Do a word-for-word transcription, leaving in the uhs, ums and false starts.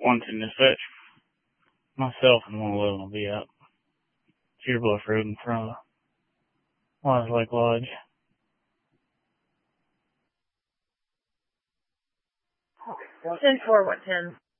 one ten dispatch. Myself and one eleven will be out. Cedar Bluff Road in front of Wise Lake Lodge. ten four, one ten.